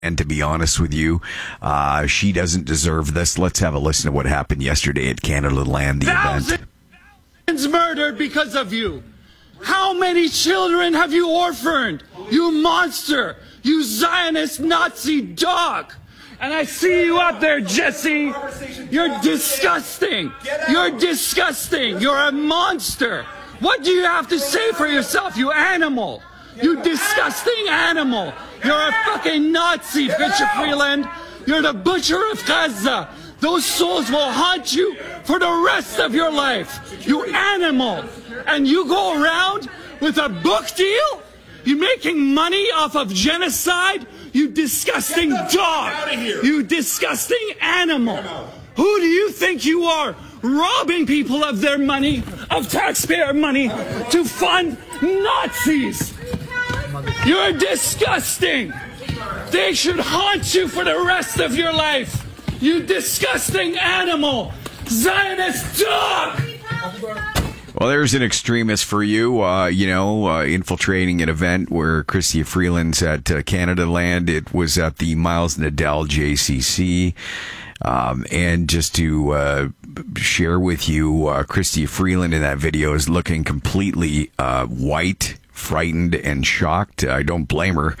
And to be honest with you, she doesn't deserve this. Let's have a listen to what happened yesterday at Canada Land, the event. Thousands murdered because of you. How many children have you orphaned? You monster. You Zionist Nazi dog. And I see you out there, Jesse. You're disgusting. You're disgusting. You're a monster. What do you have to say for yourself, you animal? You disgusting animal. You're a fucking Nazi, Bishop Freeland. You're the butcher of Gaza. Those souls will haunt you for the rest of your life. You animal. And you go around with a book deal? You making money off of genocide? You disgusting dog. You disgusting animal. Who do you think you are? Robbing people of their money, of taxpayer money, to fund Nazis. You're disgusting. They should haunt you for the rest of your life. You disgusting animal. Zionist dog. Well, there's an extremist for you, infiltrating an event where Chrystia Freeland's at Canada Land. It was at the Miles Nadal JCC. And just to share with you, Chrystia Freeland in that video is looking completely white, frightened, and shocked. I don't blame her.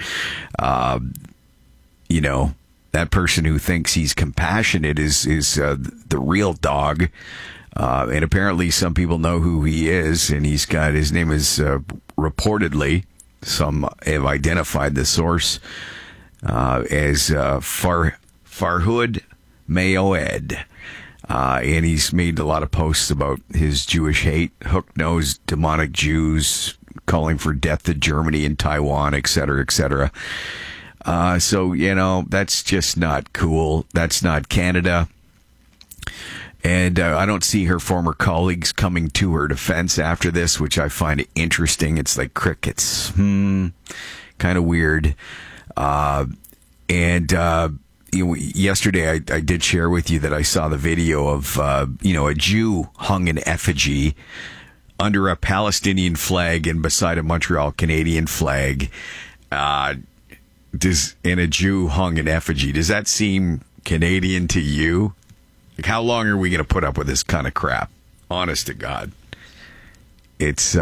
That person who thinks he's compassionate is the real dog. And apparently some people know who he is, and his name is reportedly, some have identified the source as Farhud Mayoed. And he's made a lot of posts about his Jewish hate, hook-nosed demonic Jews, calling for death to Germany and Taiwan, et cetera, et cetera. So, that's just not cool. That's not Canada. And I don't see her former colleagues coming to her defense after this, which I find interesting. It's like crickets. Kind of weird. Yesterday I did share with you that I saw the video of, a Jew hung in effigy under a Palestinian flag and beside a Montreal Canadian flag. And a Jew hung in effigy. Does that seem Canadian to you? Like, how long are we going to put up with this kind of crap? Honest to God. It's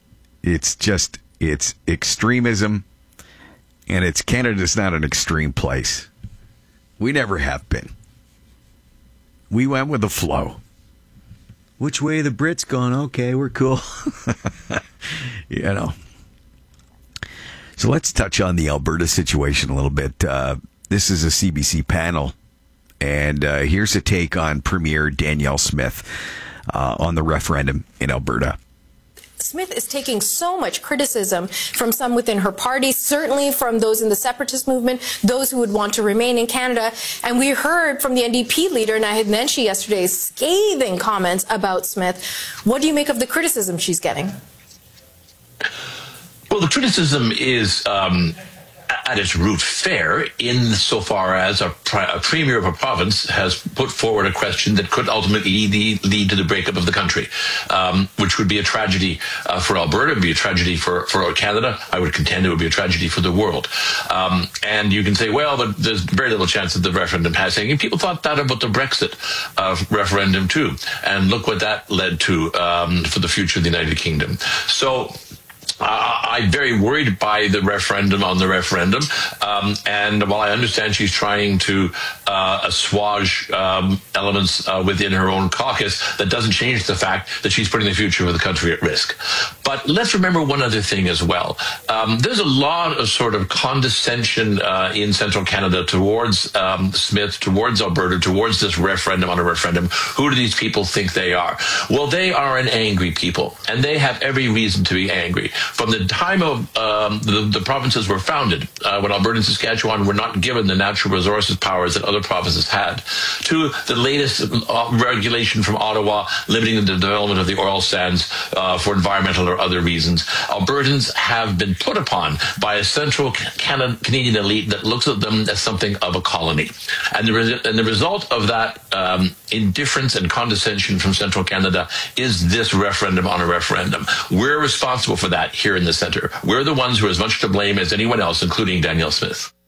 extremism, and Canada's not an extreme place. We never have been. We went with the flow. Which way the Brits gone? Okay, we're cool. So let's touch on the Alberta situation a little bit. This is a CBC panel. And here's a take on Premier Danielle Smith on the referendum in Alberta. Smith is taking so much criticism from some within her party, certainly from those in the separatist movement, those who would want to remain in Canada. And we heard from the NDP leader, Naheed Nenshi, yesterday, scathing comments about Smith. What do you make of the criticism she's getting? Well, the criticism is at its root fair, insofar as a premier of a province has put forward a question that could ultimately lead to the breakup of the country, which would be a tragedy for Alberta, would be a tragedy for Canada. I would contend it would be a tragedy for the world. And you can say, well, but there's very little chance of the referendum passing. And people thought that about the Brexit referendum too. And look what that led to for the future of the United Kingdom. So I'm very worried by the referendum on the referendum. And while I understand she's trying to assuage elements within her own caucus, that doesn't change the fact that she's putting the future of the country at risk. But let's remember one other thing as well. There's a lot of sort of condescension in central Canada towards Smith, towards Alberta, towards this referendum on a referendum. Who do these people think they are? Well, they are an angry people, and they have every reason to be angry. From the time of the provinces were founded, when Alberta and Saskatchewan were not given the natural resources powers that other provinces had, to the latest regulation from Ottawa limiting the development of the oil sands for environmental or other reasons, Albertans have been put upon by a central Canadian elite that looks at them as something of a colony. And the result of that indifference and condescension from central Canada is this referendum on a referendum. We're responsible for that here in the centre. We're the ones who are as much to blame as anyone else, including Danielle Smith.